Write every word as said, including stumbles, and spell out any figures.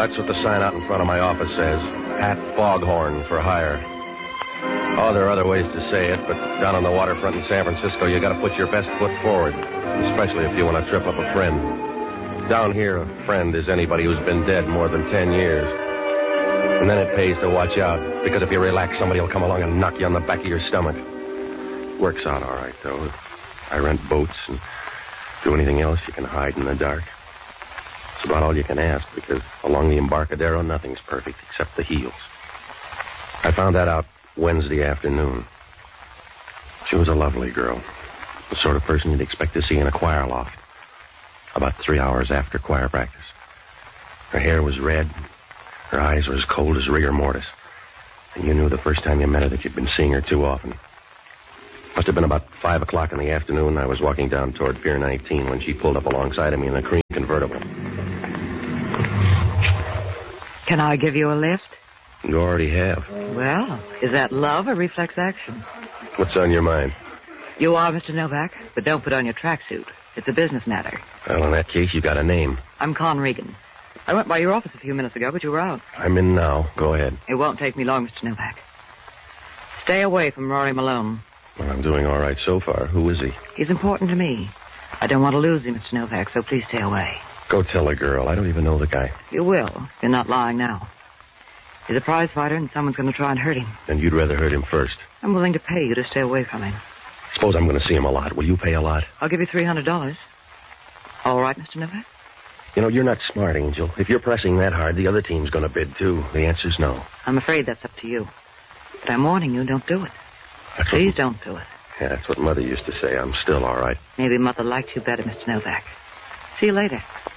That's what the sign out in front of my office says. Pat Foghorn for hire. Oh, there are other ways to say it, but down on the waterfront in San Francisco, you gotta put your best foot forward, especially if you want to trip up a friend. Down here, a friend is anybody who's been dead more than ten years. And then it pays to watch out, because if you relax, somebody will come along and knock you on the back of your stomach. Works out all right, though. I rent boats and do anything else you can hide in the dark. It's about all you can ask, because along the Embarcadero, nothing's perfect except the heels. I found that out Wednesday afternoon. She was a lovely girl. The sort of person you'd expect to see in a choir loft. About three hours after choir practice. Her hair was red. Her eyes were as cold as rigor mortis. And you knew the first time you met her that you'd been seeing her too often. Must have been about five o'clock in the afternoon. I was walking down toward Pier nineteen when she pulled up alongside of me in a cream convertible. Can I give you a lift? You already have. Well, is that love or reflex action? What's on your mind? You are Mister Novak, but don't put on your tracksuit. It's a business matter. Well, in that case, you got a name. I'm Con Regan. I went by your office a few minutes ago, but you were out. I'm in now. Go ahead. It won't take me long, Mister Novak. Stay away from Rory Malone. Well, I'm doing all right so far. Who is he? He's important to me. I don't want to lose him, Mister Novak, so please stay away. Go tell a girl. I don't even know the guy. You will. You're not lying now. He's a prize fighter, and someone's going to try and hurt him. And you'd rather hurt him first. I'm willing to pay you to stay away from him. Suppose I'm going to see him a lot. Will you pay a lot? I'll give you three hundred dollars. All right, Mister Novak? You know, you're not smart, Angel. If you're pressing that hard, the other team's going to bid, too. The answer's no. I'm afraid that's up to you. But I'm warning you, don't do it. That's Please what... don't do it. Yeah, that's what Mother used to say. I'm still all right. Maybe Mother liked you better, Mister Novak. See you later.